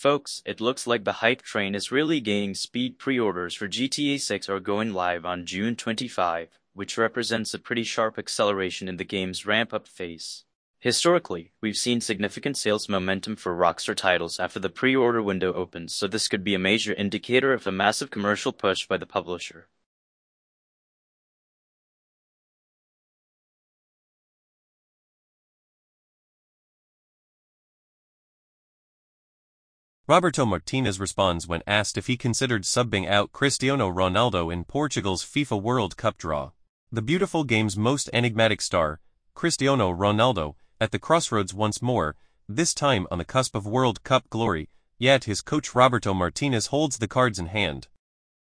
Folks, it looks like the hype train is really gaining speed. Pre-orders for GTA 6 are going live on June 25, which represents a pretty sharp acceleration in the game's ramp-up phase. Historically, we've seen significant sales momentum for Rockstar titles after the pre-order window opens, so this could be a major indicator of a massive commercial push by the publisher. Roberto Martinez responds when asked if he considered subbing out Cristiano Ronaldo in Portugal's FIFA World Cup draw. The beautiful game's most enigmatic star, Cristiano Ronaldo, at the crossroads once more, this time on the cusp of World Cup glory, yet his coach Roberto Martinez holds the cards in hand.